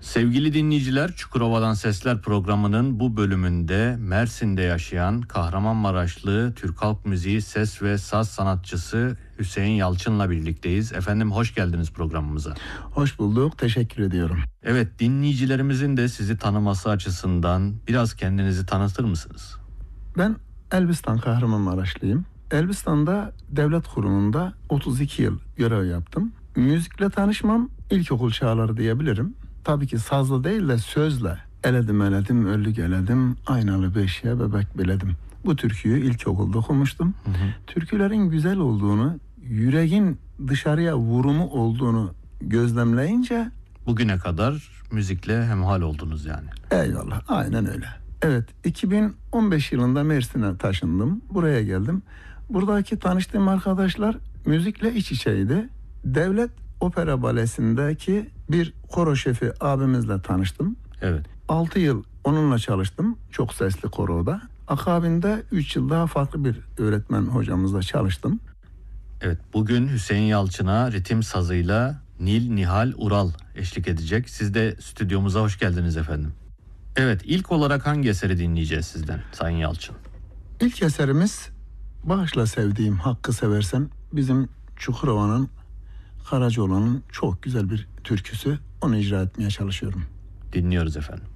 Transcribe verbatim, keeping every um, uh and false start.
Sevgili dinleyiciler, Çukurova'dan Sesler programının bu bölümünde Mersin'de yaşayan Kahramanmaraşlı Türk halk müziği ses ve saz sanatçısı Hüseyin Yalçın'la birlikteyiz. Efendim hoş geldiniz programımıza. Hoş bulduk, teşekkür ediyorum. Evet, dinleyicilerimizin de sizi tanıması açısından biraz kendinizi tanıtır mısınız? Ben Elbistan Kahramanmaraşlıyım. Elbistan'da devlet kurumunda otuz iki yıl görev yaptım. Müzikle tanışmam ilkokul çağları diyebilirim. Tabii ki sazla değil de sözle. Eledim eledim, öllük eledim, aynalı beşiğe bebek biledim. Bu türküyü ilkokulda okumuştum. Hı hı. Türkülerin güzel olduğunu, yüreğin dışarıya vurumu olduğunu gözlemleyince... Bugüne kadar müzikle hemhal oldunuz yani. Eyvallah, aynen öyle. Evet, iki bin on beş yılında Mersin'e taşındım. Buraya geldim. Buradaki tanıştığım arkadaşlar müzikle iç içeydi. Devlet Opera Balesi'ndeki bir koro şefi abimizle tanıştım. Evet. altı yıl onunla çalıştım. Çok sesli koroda. Akabinde üç yıl daha farklı bir öğretmen hocamızla çalıştım. Evet, bugün Hüseyin Yalçın'a ritim sazıyla Nil Nihal Ural eşlik edecek. Siz de stüdyomuza hoş geldiniz efendim. Evet, ilk olarak hangi eseri dinleyeceğiz sizden Sayın Yalçın? İlk eserimiz Bağışla Sevdiğim Hakkı Seversen, bizim Çukurova'nın, Karacaoğlan'ın çok güzel bir türküsü. Onu icra etmeye çalışıyorum. Dinliyoruz efendim.